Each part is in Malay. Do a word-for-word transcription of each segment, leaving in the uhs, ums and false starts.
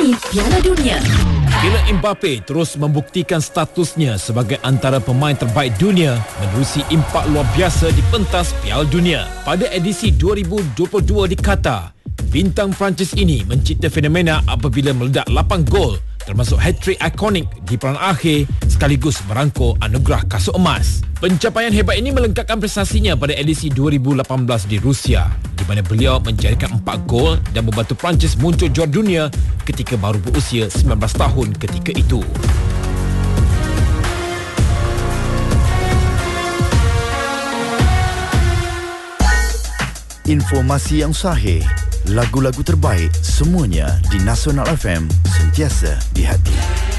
Terkini Piala Dunia. Kylian Mbappe terus membuktikan statusnya sebagai antara pemain terbaik dunia menerusi impak luar biasa di pentas Piala Dunia. Pada edisi dua ribu dua puluh dua di Qatar, bintang Perancis ini mencipta fenomena apabila meledak lapan gol, termasuk hat-trick ikonik di peranan akhir sekaligus merangkul anugerah kasut emas. Pencapaian hebat ini melengkapkan prestasinya pada edisi dua ribu lapan belas di Rusia, di mana beliau menjadikan empat gol dan membantu Perancis muncul juara dunia ketika baru berusia sembilan belas tahun ketika itu. Informasi yang sahih, lagu-lagu terbaik, semuanya di Nasional F M, sentiasa di hati.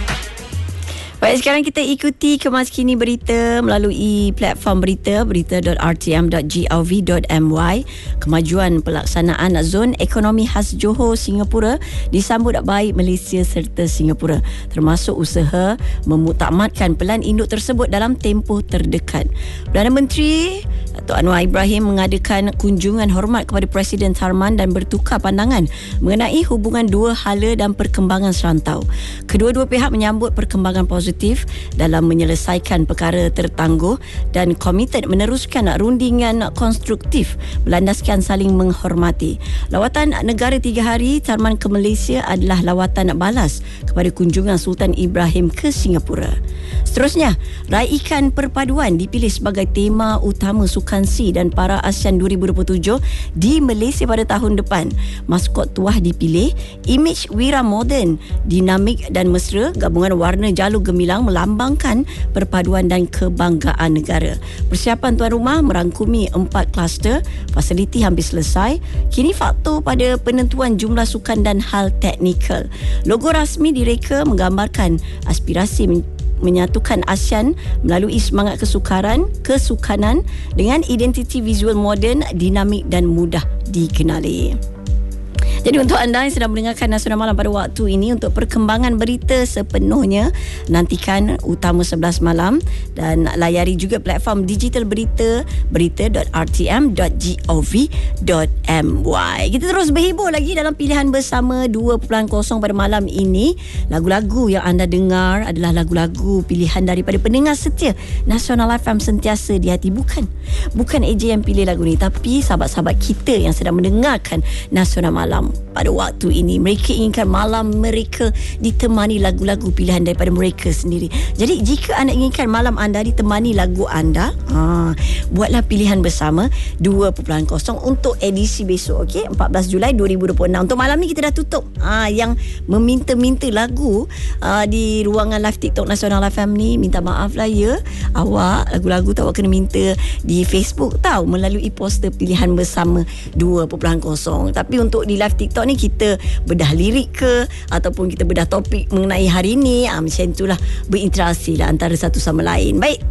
Baik, sekarang kita ikuti kemas kini berita melalui platform berita berita dot r t m dot gov dot m y. Kemajuan pelaksanaan Zon Ekonomi Khas Johor Singapura disambut baik Malaysia serta Singapura, termasuk usaha memutamatkan pelan induk tersebut dalam tempoh terdekat. Perdana Menteri Datuk Anwar Ibrahim mengadakan kunjungan hormat kepada Presiden Tharman dan bertukar pandangan mengenai hubungan dua hala dan perkembangan serantau. Kedua-dua pihak menyambut perkembangan positif dalam menyelesaikan perkara tertangguh dan komited meneruskan rundingan konstruktif berlandaskan saling menghormati. Lawatan negara tiga hari Tharman ke Malaysia adalah lawatan balas kepada kunjungan Sultan Ibrahim ke Singapura. Seterusnya, raikan perpaduan dipilih sebagai tema utama Sukan C dan Para ASEAN dua ribu dua puluh tujuh di Malaysia pada tahun depan. Maskot tuah dipilih, imej wira moden, dinamik dan mesra, gabungan warna jalur gemilang melambangkan perpaduan dan kebanggaan negara. Persiapan tuan rumah merangkumi empat kluster, fasiliti hampir selesai. Kini faktor pada penentuan jumlah sukan dan hal teknikal. Logo rasmi direka menggambarkan aspirasi men- menyatukan ASEAN melalui semangat kesukaran, kesukanan dengan identiti visual moden, dinamik dan mudah dikenali. Jadi untuk anda yang sedang mendengarkan Nasional Malam pada waktu ini, untuk perkembangan berita sepenuhnya nantikan Utama sebelas malam dan layari juga platform digital berita berita dot r t m dot gov dot m y. Kita terus berhibur lagi dalam pilihan bersama dua titik kosong pada malam ini. Lagu-lagu yang anda dengar adalah lagu-lagu pilihan daripada pendengar setia Nasional F M sentiasa di hati. Bukan bukan A J yang pilih lagu ni, tapi sahabat-sahabat kita yang sedang mendengarkan Nasional Malam pada waktu ini. Mereka inginkan malam mereka ditemani lagu-lagu pilihan daripada mereka sendiri. Jadi jika anda inginkan malam anda ditemani lagu anda, ha, buatlah pilihan bersama dua titik kosong untuk edisi besok, okey, empat belas Julai dua ribu dua puluh enam. Untuk malam ni kita dah tutup. Ha, yang meminta-minta lagu uh, di ruangan live TikTok Nasional F M ni, minta maaf lah ya. Awak lagu-lagu tak awak kena minta di Facebook tau, melalui poster pilihan bersama dua titik kosong. Tapi untuk di live TikTok ni kita bedah lirik ke ataupun kita bedah topik mengenai hari ni, ah, macam itulah, berinteraksi lah antara satu sama lain. Baik,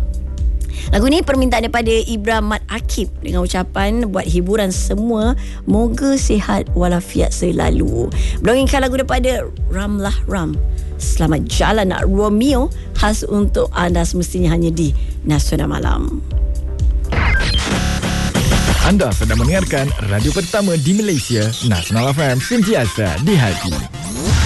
lagu ni permintaan daripada Ibra Mat Akib dengan ucapan buat hiburan semua, moga sihat walafiat selalu. Belongingkan lagu daripada Ramlah Ram, Selamat Jalan Nak Romeo, khas untuk anda semestinya hanya di Nasional Malam. Anda sedang mendengarkan radio pertama di Malaysia, Nasional F M, sentiasa di hati.